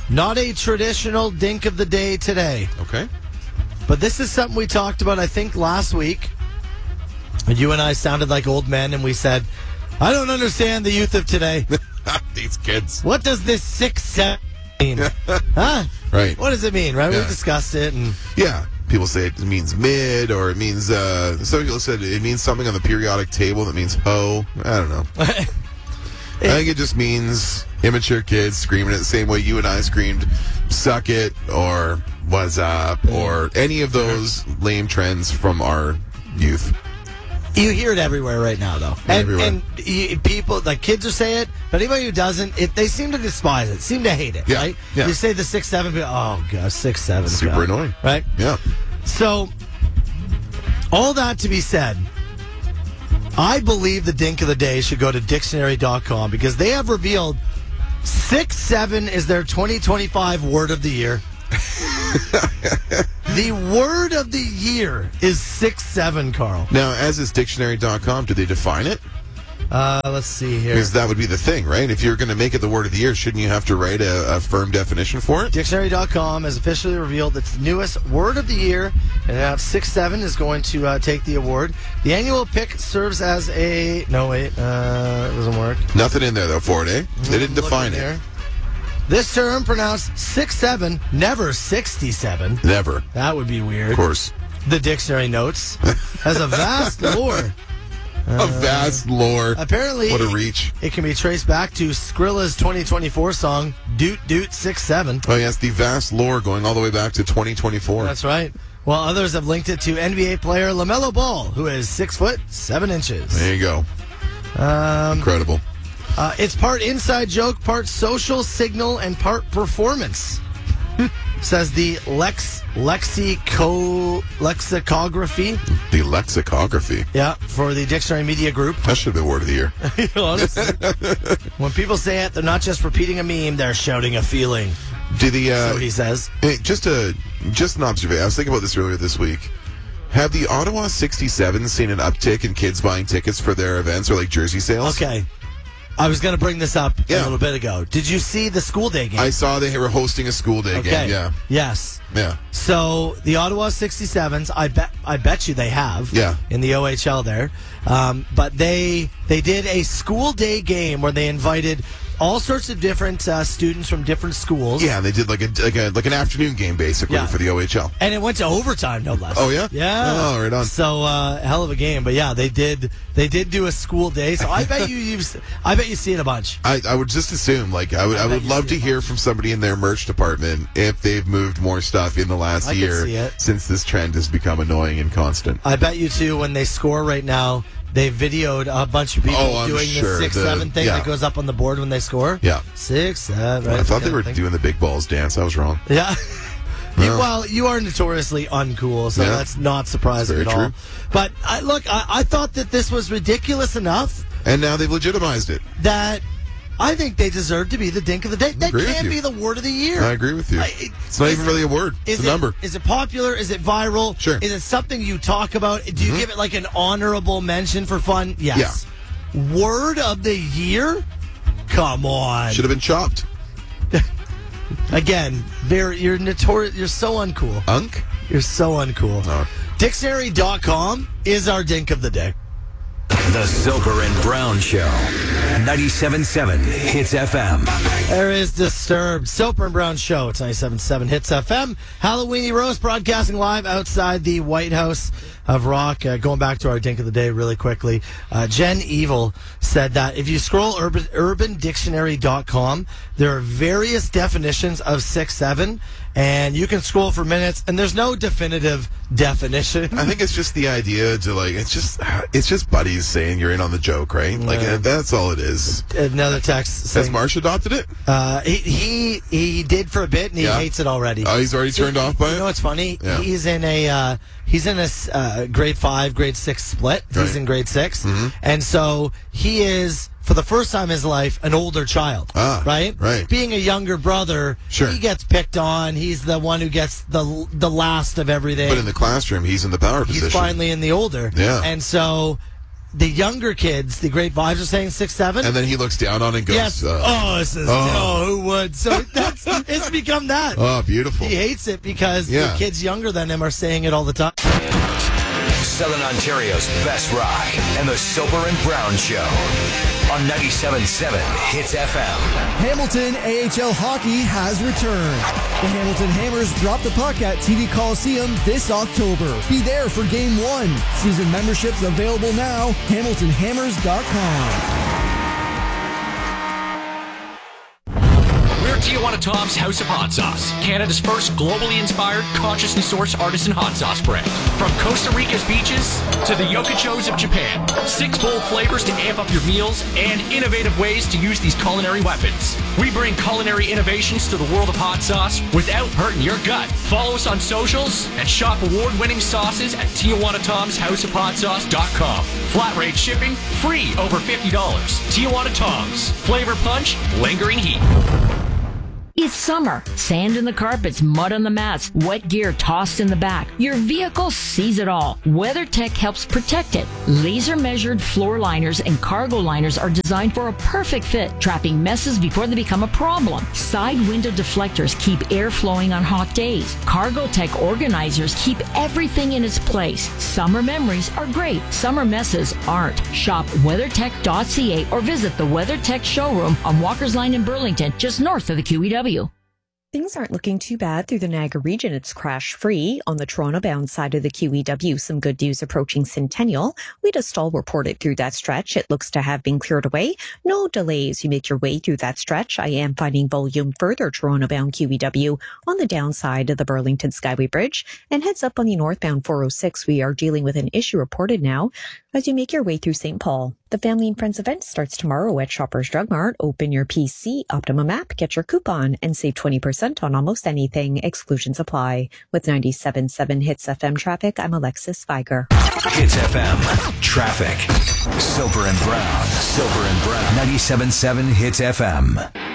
Not a traditional dink of the day today. Okay. But this is something we talked about, I think, last week. And you and I sounded like old men, and we said, I don't understand the youth of today. These kids. What does this 6-7 mean? Huh? Right. What does it mean, right? Yeah. We discussed it. And Yeah. People say it means mid, or it means, some people said it means something on the periodic table that means ho. I don't know. I think it just means immature kids screaming it the same way you and I screamed, suck it, or what's up, or any of those lame trends from our youth. You hear it everywhere right now, though. Everywhere. People, like kids are saying it, but anybody who doesn't, they seem to despise it, seem to hate it, Yeah, right? yeah. You say the 6-7, oh, God, 6-7. Super annoying. Right? Yeah. So, all that to be said, I believe the dink of the day should go to dictionary.com because they have revealed 6-7 is their 2025 word of the year. The word of the year is 6-7, Carl. Now, as is dictionary.com, do they define it? Let's see here. Because that would be the thing, right? If you're going to make it the word of the year, shouldn't you have to write a firm definition for it? Dictionary.com has officially revealed its newest word of the year, and 6-7 is going to take the award. The annual pick serves as a... No, wait. It doesn't work. Nothing in there, though, for it, eh? They didn't define it. Here. This term pronounced 6-7, never 67. Never. That would be weird. Of course. The dictionary notes has a vast lore. A vast lore. Apparently, what a reach. It can be traced back to Skrilla's 2024 song, Doot Doot 6-7. Oh, yes, the vast lore going all the way back to 2024. That's right. While others have linked it to NBA player LaMelo Ball, who is 6'7". There you go. Incredible. It's part inside joke, part social signal, and part performance. Says the lexicography. The lexicography. Yeah, for the Dictionary Media Group. That should have been word of the year. Honestly, when people say it, they're not just repeating a meme; they're shouting a feeling. That's what he says. Hey, just an observation. I was thinking about this earlier this week. Have the Ottawa 67 seen an uptick in kids buying tickets for their events or like jersey sales? Okay. I was going to bring this up a Yeah. little bit ago. Did you see the school day game? I saw they were hosting a school day game. Yeah. Yes. Yeah. So the Ottawa 67s, I bet you they have. Yeah. In the OHL there, but they did a school day game where they invited all sorts of different students from different schools. Yeah, they did like an afternoon game basically for the OHL. And it went to overtime, no less. Oh yeah, yeah. Oh, right on. So hell of a game, but yeah, they did do a school day. So I bet you see it a bunch. I would just assume I would love to hear from somebody in their merch department if they've moved more stuff in the last year since this trend has become annoying and constant. I bet you too when they score right now. They videoed a bunch of people doing the 6-7 thing that goes up on the board when they score. Yeah. 6-7. Right? I thought they were doing the big balls dance. I was wrong. Yeah. Well, you are notoriously uncool, so that's not surprising at all. But I thought that this was ridiculous enough. And now they've legitimized it. That I think they deserve to be the dink of the day. That can't be the word of the year. I agree with you. It's not even really a word. It's a number. Is it popular? Is it viral? Sure. Is it something you talk about? Do you give it like an honorable mention for fun? Yes. Yeah. Word of the year? Come on. Should have been chopped. Again, you're notorious. You're so uncool. Unk? You're so uncool. Oh. Dictionary.com is our dink of the day. The Soper and Brown Show. 97.7 Hits FM. There is Disturbed. Soper and Brown Show. It's 97.7 Hits FM. Halloweeny Roast broadcasting live outside the White House of Rock. Going back to our dink of the day really quickly. Jen Evil said that if you scroll urbandictionary.com, there are various definitions of 6-7, and you can scroll for minutes, and there's no definitive definition. I think it's just the idea to it's just buddies saying you're in on the joke, right? That's all it is. Another text saying, has Marsh adopted it? He did for a bit, and he hates it already. Oh, he's already turned off by it? You know what's funny? Yeah. He's in a grade 5, grade 6 split. He's in grade 6. Mm-hmm. And so he is, for the first time in his life, an older child. Right? Right. Being a younger brother, he gets picked on. He's the one who gets the last of everything. But in the classroom, he's in the power position. He's finally in the older. Yeah. And so the younger kids, the grade 5s, are saying 6-7. And then he looks down on it and goes, Yes. Who would? So it's become that. Oh, beautiful. He hates it because the kids younger than him are saying it all the time. Southern Ontario's best rock and the Soper and Brown Show on 97.7 Hits FM. Hamilton AHL Hockey has returned. The Hamilton Hammers drop the puck at TD Coliseum this October. Be there for Game 1. Season memberships available now. HamiltonHammers.com. We're Tijuana Tom's House of Hot Sauce, Canada's first globally inspired, consciously sourced artisan hot sauce brand. From Costa Rica's beaches to the yokochos of Japan, 6 bold flavors to amp up your meals and innovative ways to use these culinary weapons. We bring culinary innovations to the world of hot sauce without hurting your gut. Follow us on socials and shop award-winning sauces at TijuanaTomsHouseOfHotSauce.com. Flat rate shipping, free over $50. Tijuana Tom's, flavor punch, lingering heat. It's summer. Sand in the carpets, mud on the mats, wet gear tossed in the back. Your vehicle sees it all. WeatherTech helps protect it. Laser-measured floor liners and cargo liners are designed for a perfect fit, trapping messes before they become a problem. Side window deflectors keep air flowing on hot days. CargoTech organizers keep everything in its place. Summer memories are great. Summer messes aren't. Shop WeatherTech.ca or visit the WeatherTech showroom on Walker's Line in Burlington, just north of the QEW. Things aren't looking too bad through the Niagara region. It's crash-free. On the Toronto-bound side of the QEW, some good news approaching Centennial. We had a stall reported through that stretch. It looks to have been cleared away. No delays. You make your way through that stretch. I am finding volume further Toronto-bound QEW on the downside of the Burlington Skyway Bridge. And heads up on the northbound 406, we are dealing with an issue reported now as you make your way through St. Paul. The Family and Friends event starts tomorrow at Shoppers Drug Mart. Open your PC Optimum app, get your coupon, and save 20% on almost anything. Exclusions apply. With 97.7 Hits FM traffic, I'm Alexis Viger. Hits FM traffic. Soper and Brown. 97.7 Hits FM.